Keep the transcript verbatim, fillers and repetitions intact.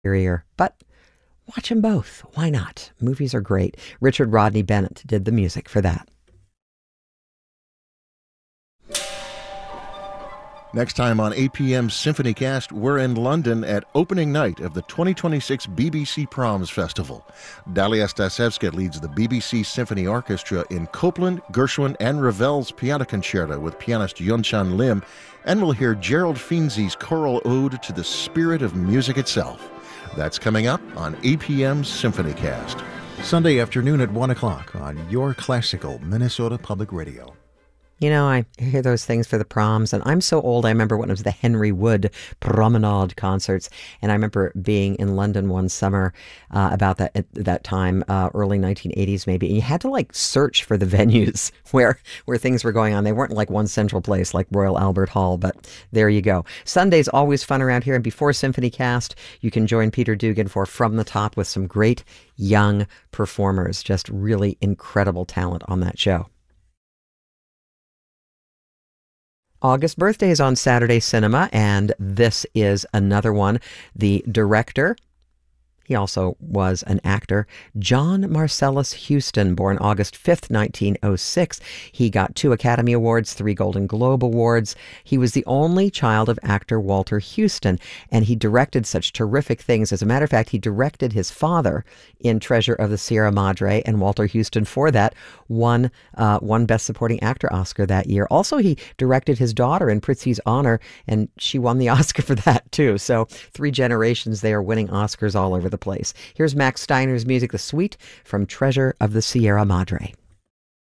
superior, but watch them both. Why not? Movies are great. Richard Rodney Bennett did the music for that. Next time on A P M's SymphonyCast, we're in London at opening night of the twenty twenty-six B B C Proms Festival. Dalia Stasevska leads the B B C Symphony Orchestra in Copland, Gershwin, and Ravel's Piano Concerto with pianist Yunchan Lim, and we'll hear Gerald Finzi's choral ode to the spirit of music itself. That's coming up on A P M's SymphonyCast. Sunday afternoon at one o'clock on your classical Minnesota Public Radio. You know, I hear those things for the proms, and I'm so old, I remember when it was the Henry Wood Promenade concerts, and I remember being in London one summer uh, about that at that time, uh, early nineteen eighties maybe, and you had to, like, search for the venues where, where things were going on. They weren't like one central place like Royal Albert Hall, but there you go. Sunday's always fun around here, and before SymphonyCast, you can join Peter Dugan for From the Top with some great young performers, just really incredible talent on that show. August birthday is on Saturday Cinema, and this is another one. The director, he also was an actor, John Marcellus Houston, born August fifth, nineteen oh six. He got two Academy Awards, three Golden Globe Awards. He was the only child of actor Walter Houston, and he directed such terrific things. As a matter of fact, he directed his father in Treasure of the Sierra Madre, and Walter Houston, for that, won uh, one Best Supporting Actor Oscar that year. Also, he directed his daughter in Prizzi's Honor, and she won the Oscar for that, too. So three generations there winning Oscars all over the place. Here's Max Steiner's music, The Suite from Treasure of the Sierra Madre.